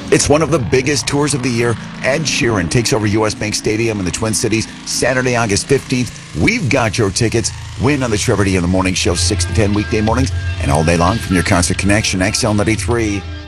It's one of the biggest tours of the year. Ed Sheeran takes over U.S. Bank Stadium in the Twin Cities Saturday, August 15th. We've got your tickets. Win on the Trevor D in the Morning Show, 6 to 10 weekday mornings and all day long from your Concert Connection, XL 93.